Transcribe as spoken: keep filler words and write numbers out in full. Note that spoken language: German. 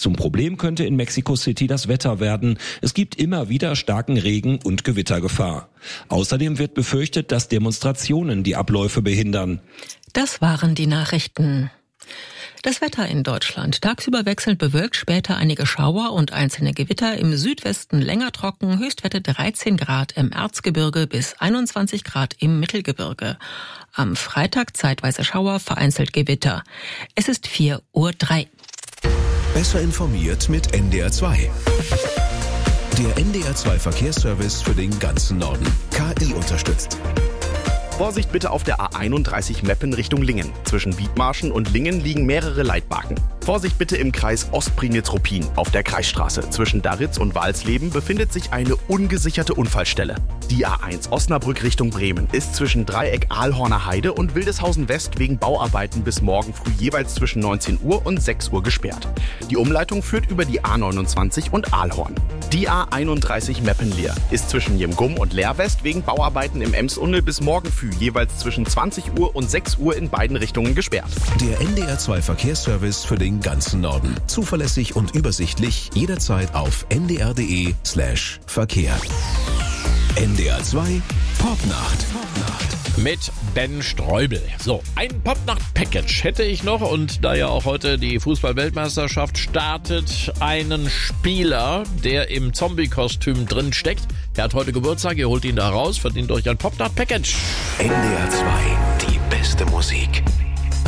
Zum Problem könnte in Mexico City das Wetter werden. Es gibt immer wieder starken Regen und Gewittergefahr. Außerdem wird befürchtet, dass Demonstrationen die Abläufe behindern. Das waren die Nachrichten. Das Wetter in Deutschland. Tagsüber wechselnd bewölkt, später einige Schauer und einzelne Gewitter. Im Südwesten länger trocken, Höchstwerte dreizehn Grad im Erzgebirge bis einundzwanzig Grad im Mittelgebirge. Am Freitag zeitweise Schauer, vereinzelt Gewitter. Es ist vier Uhr drei. Besser informiert mit N D R zwei. Der N D R zwei Verkehrsservice für den ganzen Norden. K I unterstützt. Vorsicht bitte auf der A einunddreißig Meppen Richtung Lingen. Zwischen Wiedmarschen und Lingen liegen mehrere Leitmarken. Vorsicht bitte im Kreis Ostprignitz-Ruppin. Auf der Kreisstraße zwischen Daritz und Walsleben befindet sich eine ungesicherte Unfallstelle. Die A eins Osnabrück Richtung Bremen ist zwischen Dreieck Ahlhorner Heide und Wildeshausen West wegen Bauarbeiten bis morgen früh jeweils zwischen neunzehn Uhr und sechs Uhr gesperrt. Die Umleitung führt über die A neunundzwanzig und Ahlhorn. Die A einunddreißig Meppen-Leer ist zwischen Jemgum und Leerwest wegen Bauarbeiten im Emsunnel bis morgen früh jeweils zwischen zwanzig Uhr und sechs Uhr in beiden Richtungen gesperrt. Der N D R zwei Verkehrsservice für den ganzen Norden. Zuverlässig und übersichtlich, jederzeit auf n d r punkt d e slash Verkehr. N D R zwei Popnacht. Mit Ben Streubel. So, ein Popnacht-Package hätte ich noch und da ja auch heute die Fußball-Weltmeisterschaft startet, einen Spieler, der im Zombie-Kostüm drin steckt. Er hat heute Geburtstag, ihr holt ihn da raus, verdient euch ein Popnacht-Package. N D R zwei, die beste Musik.